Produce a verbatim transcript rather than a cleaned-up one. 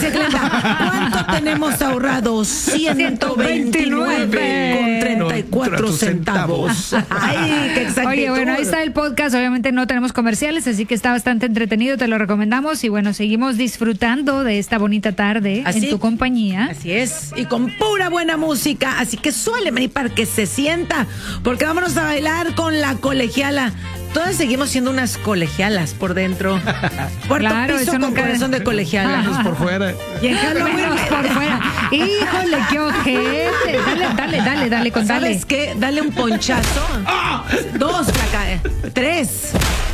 Dice Glenda, ¿cuánto tenemos ahorrado? ciento veintinueve con treinta y cuatro centavos. Ay, qué exactitud. Oye, bueno, ahí está el podcast. Obviamente no tenemos comerciales, así que está bastante entretenido, te lo recomendamos. Y bueno, seguimos disfrutando de esta bonita tarde Así, en tu compañía. Así es, y con pura buena música. Así que suéleme ahí para que se sienta, porque vámonos a bailar con la colegiala. Todas seguimos siendo unas colegialas por dentro. Puerto Claro, Piso eso con nunca- corazón de colegiala. Menos por fuera. Y en Halloween, Menos por fuera. Híjole, qué ojete. Dale, dale, dale, dale, con dale. ¿sabes qué? Dale un ponchazo. Dos, placa. Tres.